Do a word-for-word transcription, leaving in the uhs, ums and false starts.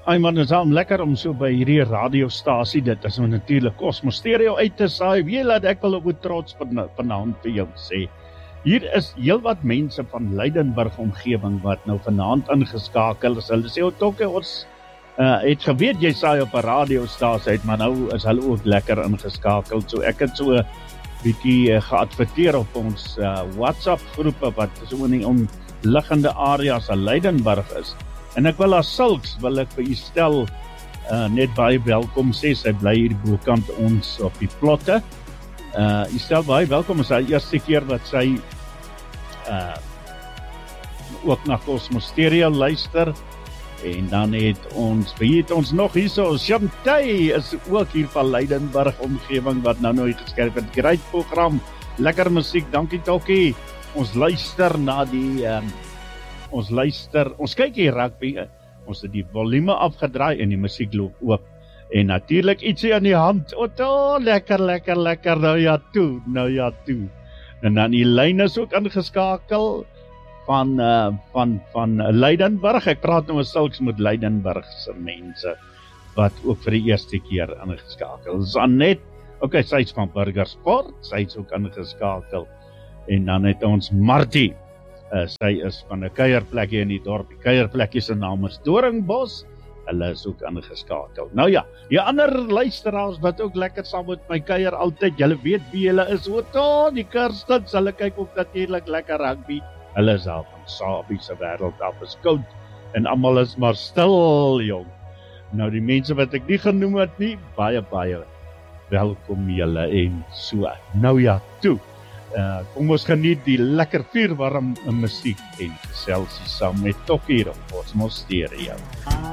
Ai man, dit is al lekker om so by hierdie radiostasie, dit is nou natuurlik Cosmos Stereo uit te saai. Wie laat ek wel op trots van vanaand vir jou sê. Hier is heelwat mense van Lydenburg omgewing wat nou vanaand ingeskakel is. Hulle sê, o Tokkie, ons uh, het geweet jy saai op 'n radiostasie uit, maar nou is hulle ook lekker ingeskakel. So ek het so 'n bietjie uh, geadverteer op ons uh, WhatsApp groepe wat so in die omliggende areas van Lydenburg is. En ek wil as sulks, wil ek vir u stel, uh, net baie welkom sê, sy bly hier bokant ons op die plotte. Uh, u stel baie welkom, is die eerste keer wat sy uh, ook na Cosmos Stereo luister. En dan het ons, wie het ons nog hier so, Chantay is ook hier van Lydenburg omgewing, wat nou nou geskerp het, great program, lekker musiek, dankie Tokkie. Ons luister na die... Um, Ons luister, ons kyk hier rugby, ons het die volume afgedraai en die musiek loop oop. En natuurlik ietsie aan die hand, Otto, lekker, lekker, lekker, nou ja toe, nou ja toe. En dan die lyn is ook ingeskakel van, uh, van, van Lydenburg, ek praat nou sulks met Lydenburgse mense, wat ook vir die eerste keer ingeskakel is. Annette, ok, sy is van Burgersport, sy is ook ingeskakel. En dan het ons Martie, Uh, sy is van 'n kuierplekkie in die dorp. Die kuierplekkie se naam is Doringbos. Hulle is ook ingeskakel. Nou ja, die ander luisteraars wat ook lekker saam met my kuier altyd, julle weet wie hulle is. O, die Kirstens, hulle kyk ook natuurlik lekker rugby. Hulle is al van Sabie se wêreld af is koud en almal is maar stil, jong. Nou die mense wat ek nie genoem het nie, baie baie welkom julle en so. Nou ja, toe. Uh, kom ons geniet die lekker vuurwarm musiek en geselsie saam met Tokkie op Cosmos Stereo.